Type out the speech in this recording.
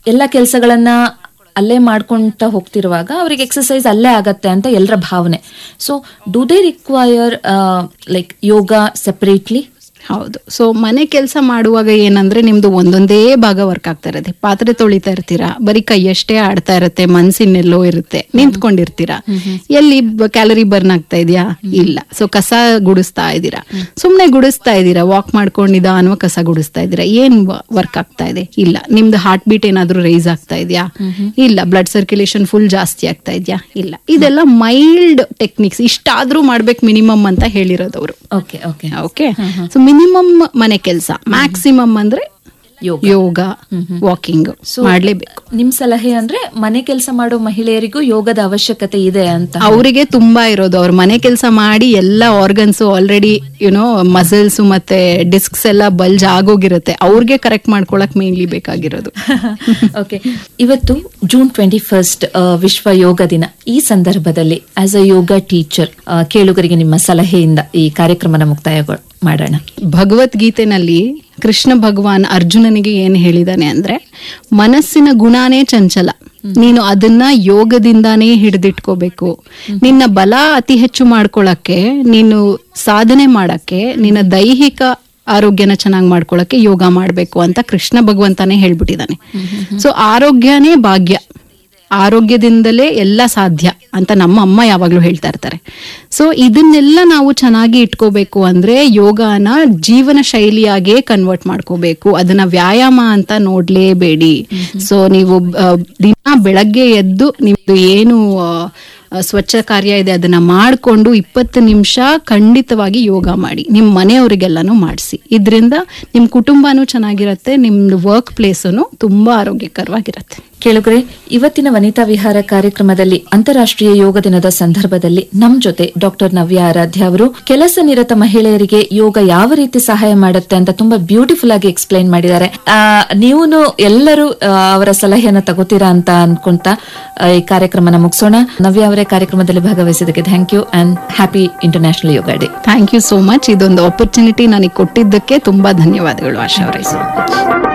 ಎಲ್ಲ ಕೆಲಸಗಳನ್ನ ಅಲ್ಲೇ ಮಾಡ್ಕೊಂತ ಹೋಗ್ತಿರುವಾಗ ಅವ್ರಿಗೆ ಎಕ್ಸರ್ಸೈಸ್ ಅಲ್ಲೇ ಆಗತ್ತೆ ಅಂತ ಎಲ್ಲರ ಭಾವನೆ. So do they require like yoga separately? ಹೌದು. ಸೊ ಮನೆ ಕೆಲಸ ಮಾಡುವಾಗ ಏನಂದ್ರೆ ನಿಮ್ದು ಒಂದೊಂದೇ ಭಾಗ ವರ್ಕ್ ಆಗ್ತಾ ಇರುತ್ತೆ. ಪಾತ್ರೆ ತೊಳಿತಾ ಇರ್ತೀರಾ, ಬರೀ ಕೈಯಷ್ಟೇ ಆಡ್ತಾ ಇರುತ್ತೆ, ಮನ್ಸಿನೆಲ್ಲೋ ಇರುತ್ತೆ, ನಿಂತ್ಕೊಂಡಿರ್ತೀರಾ, ಎಲ್ಲಿ ಕ್ಯಾಲರಿ ಬರ್ನ್ ಆಗ್ತಾ ಇದೆಯಾ? ಇಲ್ಲ. ಸೊ ಕಸ ಗುಡಿಸ್ತಾ ಇದ್ದೀರಾ, ಸುಮ್ನೆ ಗುಡಿಸ್ತಾ ಇದ್ದೀರಾ, ವಾಕ್ ಮಾಡ್ಕೊಂಡಿದ್ದ ಅನ್ನುವ ಕಸ ಗುಡಿಸ್ತಾ ಇದ್ದೀರಾ, ಏನ್ ವರ್ಕ್ ಆಗ್ತಾ ಇದೆ? ಇಲ್ಲ. ನಿಮ್ದು ಹಾರ್ಟ್ ಬೀಟ್ ಏನಾದ್ರೂ ರೈಸ್ ಆಗ್ತಾ ಇದೆಯಾ? ಇಲ್ಲ. ಬ್ಲಡ್ ಸರ್ಕ್ಯುಲೇಷನ್ ಫುಲ್ ಜಾಸ್ತಿ ಆಗ್ತಾ ಇದೆಯಾ? ಇಲ್ಲ. ಇದೆಲ್ಲ ಮೈಲ್ಡ್ ಟೆಕ್ನಿಕ್ಸ್, ಇಷ್ಟಾದ್ರೂ ಮಾಡ್ಬೇಕು ಮಿನಿಮಮ್ ಅಂತ ಹೇಳಿರೋದವ್ರು. Okay okay okay. So minimum ಮನೆ ಕೆಲಸ, ಮ್ಯಾಕ್ಸಿಮಮ್ ಅಂದ್ರೆ ಯೋಗ, ವಾಕಿಂಗ್ ಮಾಡ್ಲೇಬೇಕು. ನಿಮ್ ಸಲಹೆ ಅಂದ್ರೆ ಮನೆ ಕೆಲಸ ಮಾಡೋ ಮಹಿಳೆಯರಿಗೂ ಯೋಗದ ಅವಶ್ಯಕತೆ ಇದೆ ಅಂತ? ಅವರಿಗೆ ತುಂಬಾ ಇರೋದು. ಅವ್ರ ಮನೆ ಕೆಲಸ ಮಾಡಿ ಎಲ್ಲ ಆರ್ಗನ್ಸ್ ಆಲ್ರೆಡಿ ಮಸಲ್ಸ್ ಮತ್ತೆ ಡಿಸ್ಕ್ಸ್ ಎಲ್ಲ ಬಲ್ಜ್ ಆಗೋಗಿರುತ್ತೆ, ಅವ್ರಿಗೆ ಕರೆಕ್ಟ್ ಮಾಡ್ಕೊಳಕ್ ಮೇನ್ಲಿ ಬೇಕಾಗಿರೋದು. ಓಕೆ. ಇವತ್ತು ಜೂನ್ 21 ವಿಶ್ವ ಯೋಗ ದಿನ. ಈ ಸಂದರ್ಭದಲ್ಲಿ ಆಸ್ ಅ ಯೋಗ ಟೀಚರ್ ಕೇಳುಗರಿಗೆ ನಿಮ್ಮ ಸಲಹೆಯಿಂದ ಈ ಕಾರ್ಯಕ್ರಮನ ಮುಕ್ತಾಯ ಮಾಡೋಣ. ಭಗವದ್ಗೀತೆನಲ್ಲಿ ಕೃಷ್ಣ ಭಗವಾನ್ ಅರ್ಜುನನಿಗೆ ಏನ್ ಹೇಳಿದಾನೆ ಅಂದ್ರೆ, ಮನಸ್ಸಿನ ಗುಣನೇ ಚಂಚಲ, ನೀನು ಅದನ್ನ ಯೋಗದಿಂದಾನೇ ಹಿಡಿದಿಟ್ಕೋಬೇಕು. ನಿನ್ನ ಬಲ ಅತಿ ಹೆಚ್ಚು ಮಾಡ್ಕೊಳಕ್ಕೆ, ನೀನು ಸಾಧನೆ ಮಾಡಕ್ಕೆ, ನಿನ್ನ ದೈಹಿಕ ಆರೋಗ್ಯನ ಚೆನ್ನಾಗಿ ಮಾಡ್ಕೊಳಕ್ಕೆ ಯೋಗ ಮಾಡ್ಬೇಕು ಅಂತ ಕೃಷ್ಣ ಭಗವಂತನೇ ಹೇಳ್ಬಿಟ್ಟಿದ್ದಾನೆ. ಸೊ ಆರೋಗ್ಯನೇ ಭಾಗ್ಯ, ಆರೋಗ್ಯದಿಂದಲೇ ಎಲ್ಲ ಸಾಧ್ಯ ಅಂತ ನಮ್ಮ ಅಮ್ಮ ಯಾವಾಗ್ಲೂ ಹೇಳ್ತಾ ಇರ್ತಾರೆ. ಸೊ ಇದನ್ನೆಲ್ಲ ನಾವು ಚೆನ್ನಾಗಿ ಇಟ್ಕೋಬೇಕು ಅಂದ್ರೆ ಯೋಗನ ಜೀವನ ಶೈಲಿಯಾಗೇ ಕನ್ವರ್ಟ್ ಮಾಡ್ಕೋಬೇಕು. ಅದನ್ನ ವ್ಯಾಯಾಮ ಅಂತ ನೋಡ್ಲೇಬೇಡಿ. ಸೊ ನೀವು ದಿನ ಬೆಳಗ್ಗೆ ಎದ್ದು ನಿಮ್ದು ಏನು ಸ್ವಚ್ಛ ಕಾರ್ಯ ಇದೆ ಅದನ್ನ ಮಾಡ್ಕೊಂಡು 20 ನಿಮಿಷ ಖಂಡಿತವಾಗಿ ಯೋಗ ಮಾಡಿ, ನಿಮ್ ಮನೆಯವರಿಗೆಲ್ಲಾನು ಮಾಡಿಸಿ. ಇದರಿಂದ ನಿಮ್ ಕುಟುಂಬನೂ ಚೆನ್ನಾಗಿರತ್ತೆ, ನಿಮ್ದು ವರ್ಕ್ ಪ್ಲೇಸನು ತುಂಬಾ ಆರೋಗ್ಯಕರವಾಗಿರತ್ತೆ. ಕೇಳುಗರೆ, ಇವತ್ತಿನ ವನಿತಾ ವಿಹಾರ ಕಾರ್ಯಕ್ರಮದಲ್ಲಿ ಅಂತಾರಾಷ್ಟ್ರೀಯ ಯೋಗ ದಿನದ ಸಂದರ್ಭದಲ್ಲಿ ನಮ್ ಜೊತೆ ಡಾಕ್ಟರ್ ನವ್ಯ ಆರಾಧ್ಯ ಅವರು ಕೆಲಸ ನಿರತ ಮಹಿಳೆಯರಿಗೆ ಯೋಗ ಯಾವ ರೀತಿ ಸಹಾಯ ಮಾಡುತ್ತೆ ಅಂತ ತುಂಬಾ ಬ್ಯೂಟಿಫುಲ್ ಆಗಿ ಎಕ್ಸ್ಪ್ಲೈನ್ ಮಾಡಿದ್ದಾರೆ. ನೀವು ಎಲ್ಲರೂ ಅವರ ಸಲಹೆಯನ್ನ ತಗೋತೀರಾ ಅಂತ ಅನ್ಕೊಂತ ಈ ಕಾರ್ಯಕ್ರಮನ ಮುಗಿಸೋಣ. ನವ್ಯ ಅವರೇ, ಕಾರ್ಯಕ್ರಮದಲ್ಲಿ ಭಾಗವಹಿಸಿದ್ದಕ್ಕೆ thank you and happy international yoga day. Thank you so much. ಇದೊಂದು ಆಪರ್ಚುನಿಟಿ ನನಗೆ ಕೊಟ್ಟಿದ್ದಕ್ಕೆ ತುಂಬಾ ಧನ್ಯವಾದಗಳು ಆಶಾ ಅವರೇ.